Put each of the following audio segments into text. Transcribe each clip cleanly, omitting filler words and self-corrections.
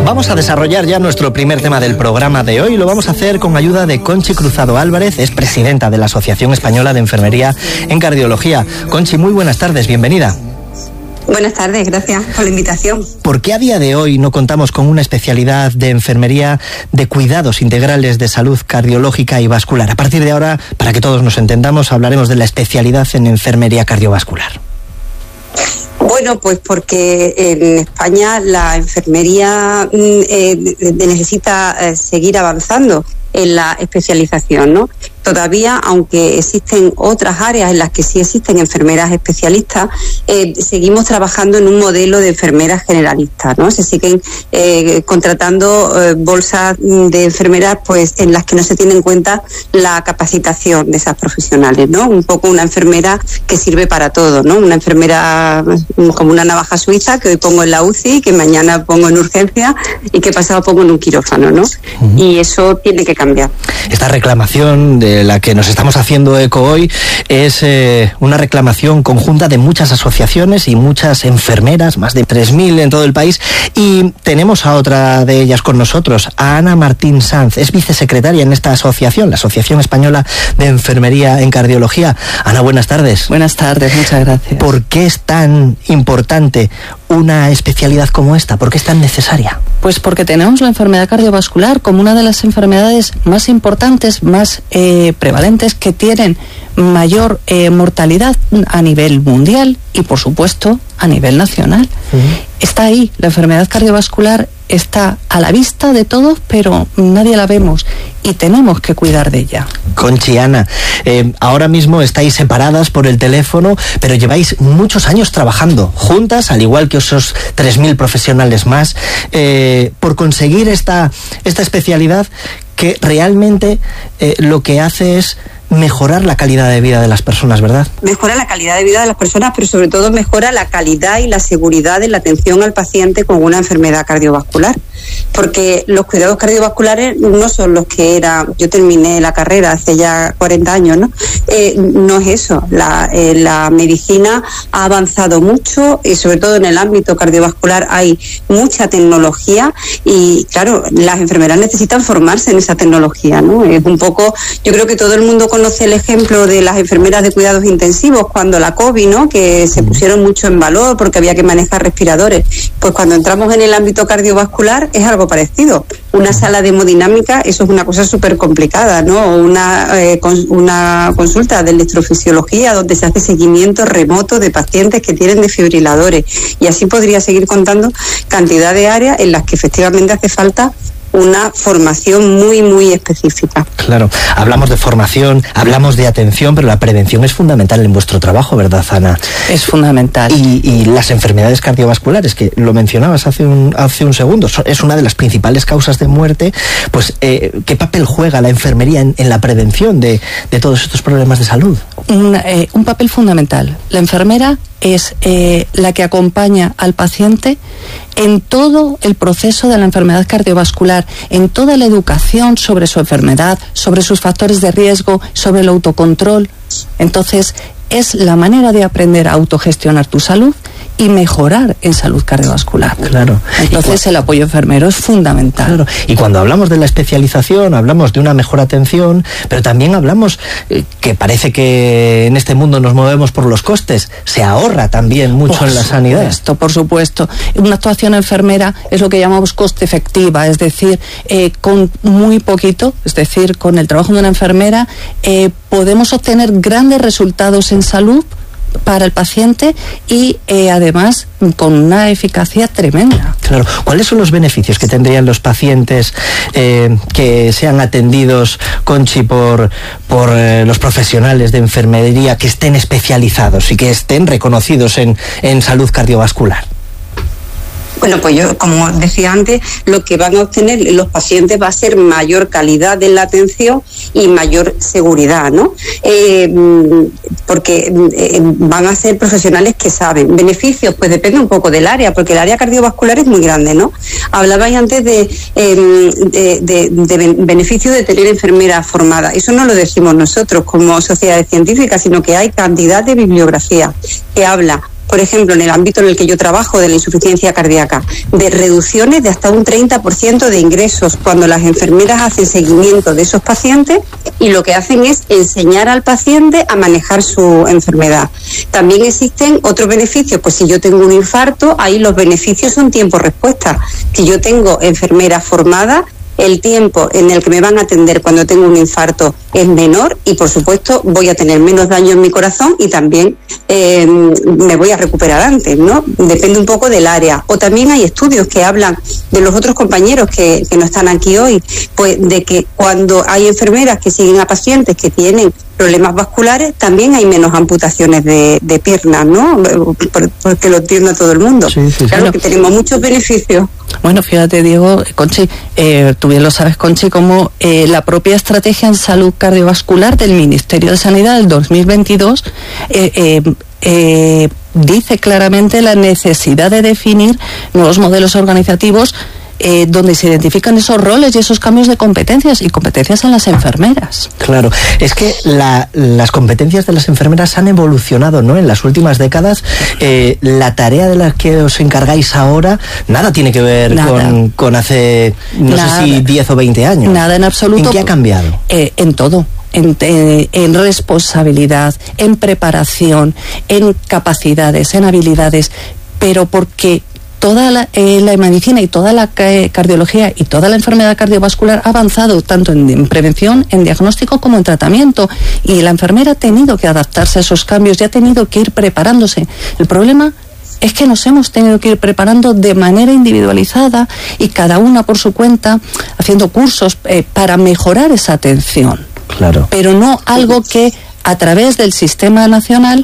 Vamos a desarrollar ya nuestro primer tema del programa de hoy. Lo vamos a hacer con ayuda de Conchi Cruzado Álvarez, es presidenta de la Asociación Española de Enfermería en Cardiología. Conchi, muy buenas tardes, bienvenida. Buenas tardes, gracias por la invitación. ¿Por qué a día de hoy no contamos con una especialidad de enfermería de cuidados integrales de salud cardiológica y vascular? A partir de ahora, para que todos nos entendamos, hablaremos de la especialidad en enfermería cardiovascular. Bueno, pues porque en España la enfermería necesita seguir avanzando en la especialización, ¿no? Todavía, aunque existen otras áreas en las que sí existen enfermeras especialistas, seguimos trabajando en un modelo de enfermeras generalistas, ¿no? Se siguen contratando bolsas de enfermeras, pues, en las que no se tiene en cuenta la capacitación de esas profesionales, ¿no? Un poco una enfermera que sirve para todo, ¿no? Una enfermera como una navaja suiza que hoy pongo en la UCI, que mañana pongo en urgencia y que pasado pongo en un quirófano, ¿no? Uh-huh. Y eso tiene que cambiar. Esta reclamación de la que nos estamos haciendo eco hoy es una reclamación conjunta de muchas asociaciones y muchas enfermeras, más de 3.000 en todo el país, y tenemos a otra de ellas con nosotros, a Ana Martín Sanz, es vicesecretaria en esta asociación, la Asociación Española de Enfermería en Cardiología. Ana, buenas tardes. Buenas tardes, muchas gracias. ¿Por qué es tan importante una especialidad como esta? ¿Por qué es tan necesaria? Pues porque tenemos la enfermedad cardiovascular como una de las enfermedades más importantes, más prevalentes, que tienen mayor mortalidad a nivel mundial y, por supuesto, a nivel nacional. Uh-huh. Está ahí, la enfermedad cardiovascular está a la vista de todos, pero nadie la vemos y tenemos que cuidar de ella. Conchi, Ana, ahora mismo estáis separadas por el teléfono, pero lleváis muchos años trabajando juntas, al igual que esos 3.000 profesionales más, por conseguir esta especialidad que realmente lo que hace es mejorar la calidad de vida de las personas, ¿verdad? Mejora la calidad de vida de las personas, pero sobre todo mejora la calidad y la seguridad de la atención al paciente con una enfermedad cardiovascular. Porque los cuidados cardiovasculares no son los que era. Yo terminé la carrera hace ya 40 años, ¿no? No es eso. La medicina ha avanzado mucho y sobre todo en el ámbito cardiovascular hay mucha tecnología y, claro, las enfermeras necesitan formarse en esa tecnología, ¿no? Es un poco, yo creo que todo el mundo conoce el ejemplo de las enfermeras de cuidados intensivos cuando la COVID, ¿no? Que se pusieron mucho en valor porque había que manejar respiradores. Pues cuando entramos en el ámbito cardiovascular es algo parecido. Una sala de hemodinámica, eso es una cosa súper complicada, ¿no? Una consulta de electrofisiología donde se hace seguimiento remoto de pacientes que tienen desfibriladores. Y así podría seguir contando cantidad de áreas en las que efectivamente hace falta una formación muy, muy específica. Claro, hablamos de formación, hablamos de atención, pero la prevención es fundamental en vuestro trabajo, ¿verdad, Ana? Es fundamental. Y las enfermedades cardiovasculares, que lo mencionabas hace un segundo, es una de las principales causas de muerte. Pues, ¿qué papel juega la enfermería en la prevención de todos estos problemas de salud? Un papel fundamental. La enfermera es la que acompaña al paciente en todo el proceso de la enfermedad cardiovascular, en toda la educación sobre su enfermedad, sobre sus factores de riesgo, sobre el autocontrol. Entonces, es la manera de aprender a autogestionar tu salud y mejorar en salud cardiovascular. Claro. Entonces el apoyo enfermero es fundamental. Claro. Y cuando hablamos de la especialización, hablamos de una mejor atención, pero también hablamos que parece que en este mundo nos movemos por los costes. Se ahorra también mucho en la sanidad. Por supuesto. Una actuación enfermera es lo que llamamos coste efectiva, es decir, con muy poquito, es decir, con el trabajo de una enfermera, podemos obtener grandes resultados en salud para el paciente y además con una eficacia tremenda. Claro. ¿Cuáles son los beneficios que tendrían los pacientes que sean atendidos, Conchi, por los profesionales de enfermería que estén especializados y que estén reconocidos en salud cardiovascular? Bueno, pues yo, como decía antes, lo que van a obtener los pacientes va a ser mayor calidad de la atención y mayor seguridad, ¿no? Porque van a ser profesionales que saben. Beneficios, pues depende un poco del área, porque el área cardiovascular es muy grande, ¿no? Hablabais antes de beneficio de tener enfermeras formadas. Eso no lo decimos nosotros como sociedades científicas, sino que hay cantidad de bibliografía que habla por ejemplo, en el ámbito en el que yo trabajo, de la insuficiencia cardíaca, de reducciones de hasta un 30% de ingresos cuando las enfermeras hacen seguimiento de esos pacientes y lo que hacen es enseñar al paciente a manejar su enfermedad. También existen otros beneficios, pues si yo tengo un infarto, ahí los beneficios son tiempo-respuesta. Si yo tengo enfermeras formadas, el tiempo en el que me van a atender cuando tengo un infarto es menor y, por supuesto, voy a tener menos daño en mi corazón y también me voy a recuperar antes, ¿no? Depende un poco del área. O también hay estudios que hablan de los otros compañeros que no están aquí hoy, pues de que cuando hay enfermeras que siguen a pacientes que tienen problemas vasculares, también hay menos amputaciones de piernas, ¿no? Porque lo entienda todo el mundo. Sí. Claro que tenemos muchos beneficios. Bueno, fíjate, Diego, Conchi, tú bien lo sabes, Conchi, como la propia estrategia en salud cardiovascular del Ministerio de Sanidad del 2022 dice claramente la necesidad de definir nuevos modelos organizativos donde se identifican esos roles y esos cambios de competencias y competencias en las enfermeras. Claro, es que las competencias de las enfermeras han evolucionado, ¿no? En las últimas décadas, la tarea de la que os encargáis ahora, nada tiene que ver con hace, no sé si 10 o 20 años. Nada en absoluto. ¿En qué ha cambiado? En todo. En responsabilidad, en preparación, en capacidades, en habilidades, pero porque toda la medicina y toda la cardiología y toda la enfermedad cardiovascular ha avanzado tanto en prevención, en diagnóstico como en tratamiento, y la enfermera ha tenido que adaptarse a esos cambios y ha tenido que ir preparándose. El problema es que nos hemos tenido que ir preparando de manera individualizada y cada una por su cuenta, haciendo cursos para mejorar esa atención. Claro. Pero no algo que a través del sistema nacional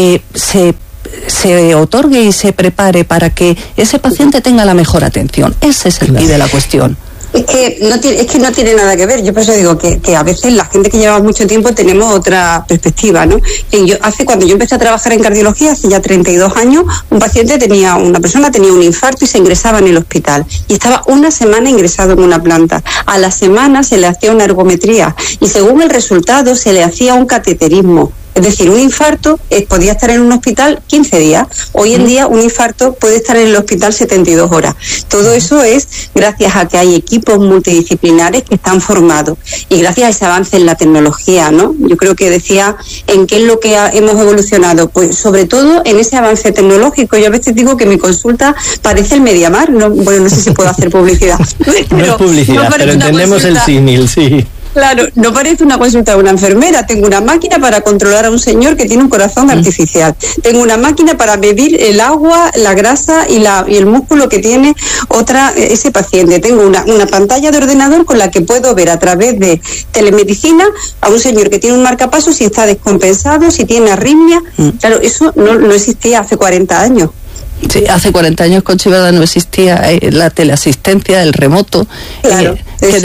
se otorgue y se prepare para que ese paciente tenga la mejor atención. Ese es el quid de la cuestión. Es que no tiene nada que ver. Yo por eso digo que a veces la gente que lleva mucho tiempo tenemos otra perspectiva, ¿no? Cuando yo empecé a trabajar en cardiología, hace ya 32 años, una persona tenía un infarto y se ingresaba en el hospital. Y estaba una semana ingresado en una planta. A la semana se le hacía una ergometría y según el resultado se le hacía un cateterismo. Es decir, un infarto podía estar en un hospital 15 días. Hoy en día un infarto puede estar en el hospital 72 horas. Todo eso es gracias a que hay equipos multidisciplinares que están formados y gracias a ese avance en la tecnología, ¿no? Yo creo que decía en qué es lo que hemos evolucionado. Pues sobre todo en ese avance tecnológico. Yo a veces digo que mi consulta parece el Mediamar. No sé si puedo hacer publicidad. No es publicidad, pero entendemos el símil, sí. Claro, no parece una consulta de una enfermera. Tengo una máquina para controlar a un señor que tiene un corazón artificial. Tengo una máquina para medir el agua, la grasa y el músculo que tiene ese paciente. Tengo una pantalla de ordenador con la que puedo ver a través de telemedicina a un señor que tiene un marcapasos, si está descompensado, si tiene arritmia. Claro, eso no existía hace 40 años. Sí, hace 40 años, Conchi, ¿verdad? No existía la teleasistencia, el remoto, claro, que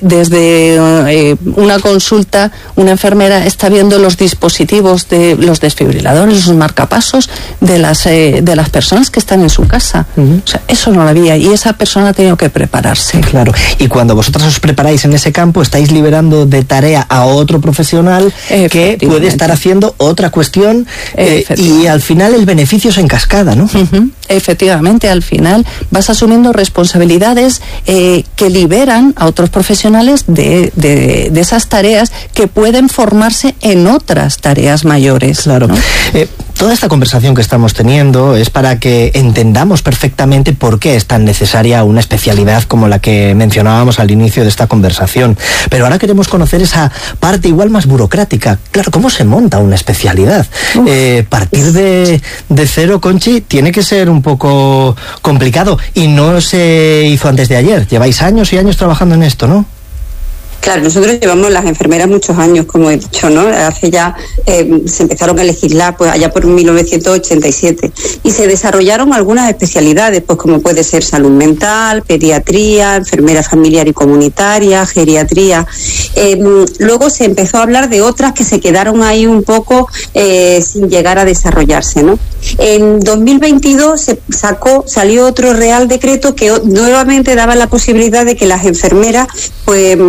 desde una consulta una enfermera está viendo los dispositivos de los desfibriladores, los marcapasos de las personas que están en su casa. O sea, eso no lo había y esa persona ha tenido que prepararse. Claro, y cuando vosotras os preparáis en ese campo, estáis liberando de tarea a otro profesional que puede estar haciendo otra cuestión y al final el beneficio es en cascada, ¿no? Efectivamente, al final vas asumiendo responsabilidades que liberan a otros profesionales de esas tareas que pueden formarse en otras tareas mayores. Claro. ¿No? Toda esta conversación que estamos teniendo es para que entendamos perfectamente por qué es tan necesaria una especialidad como la que mencionábamos al inicio de esta conversación. Pero ahora queremos conocer esa parte igual más burocrática. Claro, ¿cómo se monta una especialidad? Partir de cero, Conchi, tiene que ser un poco complicado y no se hizo antes de ayer. Lleváis años y años trabajando en esto, ¿no? Claro, nosotros llevamos las enfermeras muchos años, como he dicho, ¿no? Hace ya, se empezaron a legislar, pues allá por 1987, y se desarrollaron algunas especialidades, pues como puede ser salud mental, pediatría, enfermera familiar y comunitaria, geriatría. Luego se empezó a hablar de otras que se quedaron ahí un poco sin llegar a desarrollarse, ¿no? En 2022 salió otro Real Decreto que nuevamente daba la posibilidad de que las enfermeras, pues,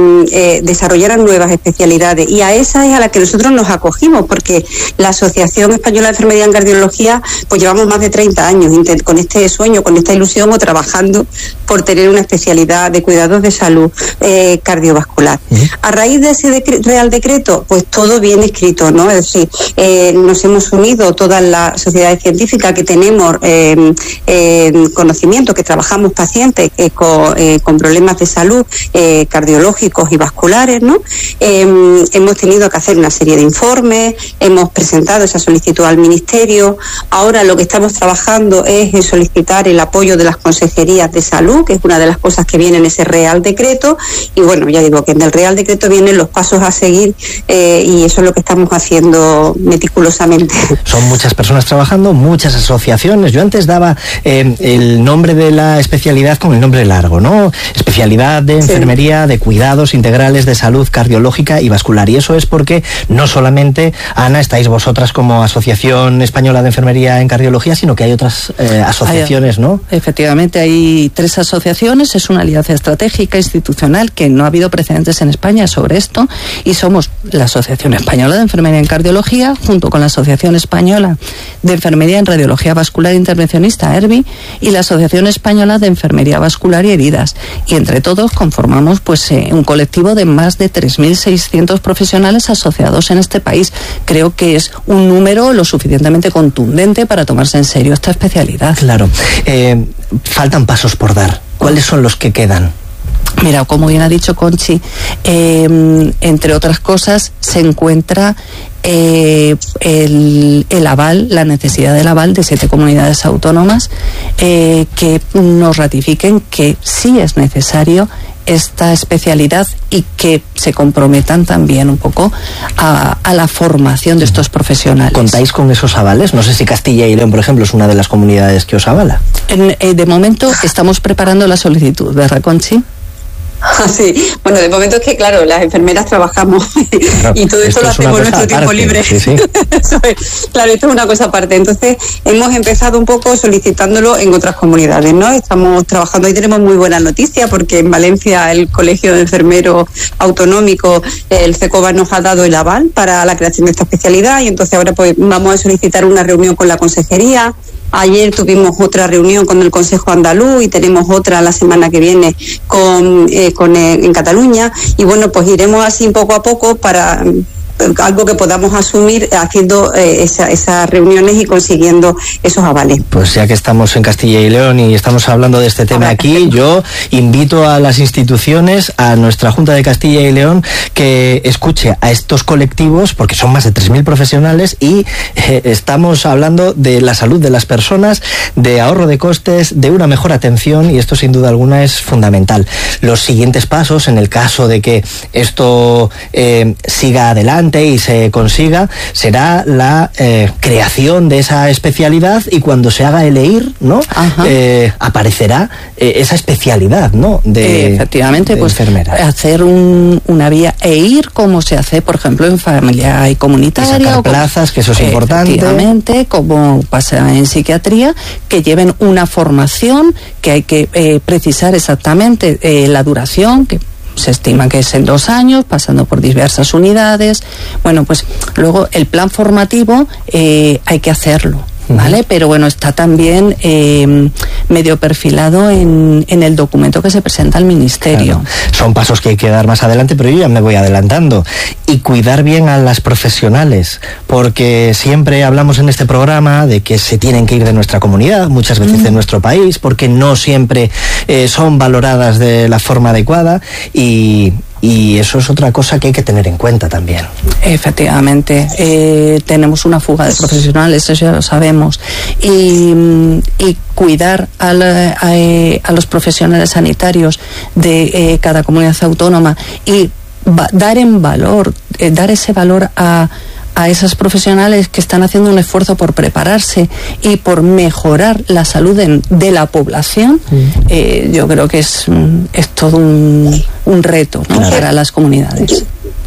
desarrollaran nuevas especialidades, y a esa es a la que nosotros nos acogimos, porque la Asociación Española de Enfermería en Cardiología pues llevamos más de 30 años con este sueño, con esta ilusión, o trabajando por tener una especialidad de cuidados de salud cardiovascular. A raíz de ese Real Decreto, pues todo viene escrito, ¿no? Es decir, nos hemos unido todas las sociedades científicas que tenemos conocimiento, que trabajamos pacientes con problemas de salud cardiológicos y vasculares, ¿no? Hemos tenido que hacer una serie de informes, hemos presentado esa solicitud al Ministerio. Ahora lo que estamos trabajando es solicitar el apoyo de las consejerías de salud, que es una de las cosas que viene en ese Real Decreto, y bueno, ya digo que en el Real Decreto vienen los pasos a seguir, y eso es lo que estamos haciendo meticulosamente. Son muchas personas trabajando, muchas asociaciones. Yo antes daba el nombre de la especialidad con el nombre largo, ¿no? Especialidad de enfermería, de cuidados integrales de salud cardiológica y vascular. Y eso es porque no solamente, Ana, estáis vosotras como Asociación Española de Enfermería en Cardiología, sino que hay otras asociaciones, ¿no? Efectivamente, hay 3 asociaciones. Es una alianza estratégica institucional que no ha habido precedentes en España sobre esto, y somos la Asociación Española de Enfermería en Cardiología junto con la Asociación Española de Enfermería en Radiología Vascular Intervencionista, ERVI, y la Asociación Española de Enfermería Vascular y Heridas, y entre todos conformamos pues un colectivo de más de 3.600 profesionales asociados en este país. Creo que es un número lo suficientemente contundente para tomarse en serio esta especialidad. Claro. Faltan pasos por dar. ¿Cuáles son los que quedan? Mira, como bien ha dicho Conchi, entre otras cosas se encuentra el aval, la necesidad del aval de 7 comunidades autónomas que nos ratifiquen que sí es necesario esta especialidad y que se comprometan también un poco a la formación de estos profesionales. ¿Contáis con esos avales? No sé si Castilla y León, por ejemplo, es una de las comunidades que os avala. De momento estamos preparando la solicitud, ¿verdad, Conchi? Sí, bueno, de momento es que, claro, las enfermeras trabajamos y todo esto lo hacemos en nuestro tiempo libre. Sí, sí. Claro, esto es una cosa aparte. Entonces, hemos empezado un poco solicitándolo en otras comunidades, ¿no? Estamos trabajando y tenemos muy buena noticia, porque en Valencia el Colegio de Enfermeros Autonómico, el CECOVA, nos ha dado el aval para la creación de esta especialidad, y entonces ahora pues vamos a solicitar una reunión con la consejería. Ayer tuvimos otra reunión con el Consejo Andaluz y tenemos otra la semana que viene en Cataluña, y bueno, pues iremos así poco a poco para algo que podamos asumir haciendo esas reuniones y consiguiendo esos avales. Pues ya que estamos en Castilla y León y estamos hablando de este tema aquí, yo invito a las instituciones, a nuestra Junta de Castilla y León, que escuche a estos colectivos, porque son más de 3.000 profesionales y estamos hablando de la salud de las personas, de ahorro de costes, de una mejor atención, y esto sin duda alguna es fundamental. Los siguientes pasos, en el caso de que esto siga adelante y se consiga, será la creación de esa especialidad, y cuando se haga el EIR, ¿no? Aparecerá esa especialidad, ¿no? Efectivamente, pues enfermera. Hacer una vía EIR, como se hace, por ejemplo, en familia y comunitaria. Y sacar plazas, que eso es importante. Efectivamente, como pasa en psiquiatría, que lleven una formación, que hay que precisar exactamente la duración, que se estima que es en 2 años, pasando por diversas unidades. Bueno, pues luego el plan formativo hay que hacerlo, ¿vale? Pero bueno, está también medio perfilado en el documento que se presenta al Ministerio. Claro. Son pasos que hay que dar más adelante, pero yo ya me voy adelantando. Y cuidar bien a las profesionales, porque siempre hablamos en este programa de que se tienen que ir de nuestra comunidad, muchas veces de nuestro país, porque no siempre son valoradas de la forma adecuada, y eso es otra cosa que hay que tener en cuenta también. Efectivamente, tenemos una fuga de profesionales, eso ya lo sabemos, y cuidar a los profesionales sanitarios de cada comunidad autónoma y dar ese valor a esas profesionales que están haciendo un esfuerzo por prepararse y por mejorar la salud de la población. Yo creo que es todo un reto, ¿no? Claro. Para las comunidades.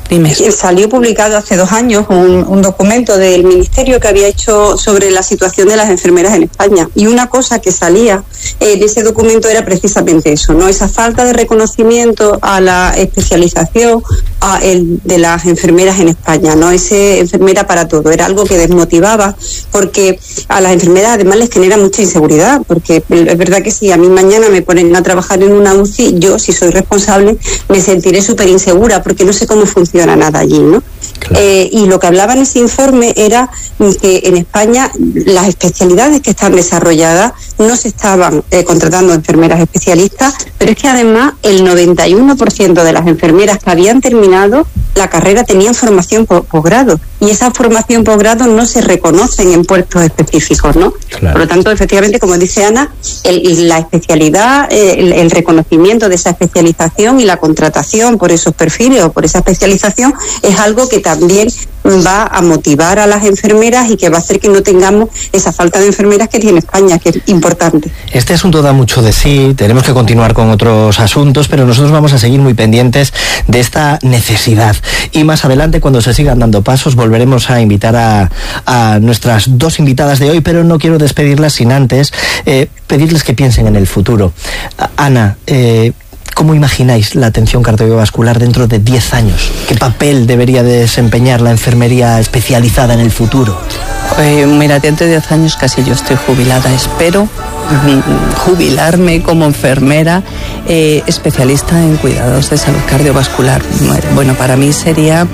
Dime. Salió publicado hace 2 años un documento del Ministerio que había hecho sobre la situación de las enfermeras en España. Y una cosa que salía en ese documento era precisamente eso, ¿no? Esa falta de reconocimiento a la especialización de las enfermeras en España, ¿no? Ese enfermera para todo. Era algo que desmotivaba, porque a las enfermeras además les genera mucha inseguridad, porque es verdad que si a mí mañana me ponen a trabajar en una UCI, yo, si soy responsable, me sentiré súper insegura, porque no sé cómo funciona nada allí, ¿no? Claro. Y lo que hablaba en ese informe era que en España las especialidades que están desarrolladas no se estaban contratando enfermeras especialistas, pero es que además el 91% de las enfermeras que habían terminado la carrera tenían formación posgrado, y esa formación posgrado no se reconocen en puestos específicos, ¿no? Claro. Por lo tanto, efectivamente, como dice Ana, la especialidad, el reconocimiento de esa especialización y la contratación por esos perfiles o por esa especialización es algo que también va a motivar a las enfermeras y que va a hacer que no tengamos esa falta de enfermeras que tiene España, que es importante. Este asunto da mucho de sí, tenemos que continuar con otros asuntos, pero nosotros vamos a seguir muy pendientes de esta necesidad. Y más adelante, cuando se sigan dando pasos, volveremos a invitar a nuestras 2 invitadas de hoy, pero no quiero despedirlas sin antes pedirles que piensen en el futuro. Ana, ¿cómo imagináis la atención cardiovascular dentro de 10 años? ¿Qué papel debería desempeñar la enfermería especializada en el futuro? Mira, dentro de 10 años casi yo estoy jubilada. Espero jubilarme como enfermera especialista en cuidados de salud cardiovascular. Bueno, para mí sería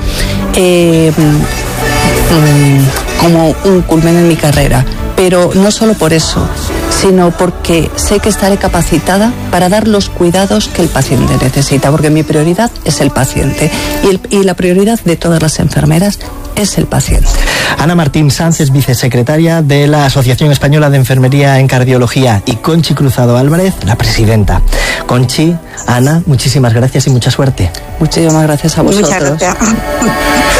como un culmen en mi carrera. Pero no solo por eso, sino porque sé que estaré capacitada para dar los cuidados que el paciente necesita, porque mi prioridad es el paciente y la prioridad de todas las enfermeras es el paciente. Ana Martín Sanz es vicesecretaria de la Asociación Española de Enfermería en Cardiología, y Conchi Cruzado Álvarez, la presidenta. Conchi, Ana, muchísimas gracias y mucha suerte. Muchísimas gracias a vosotros. Muchas gracias.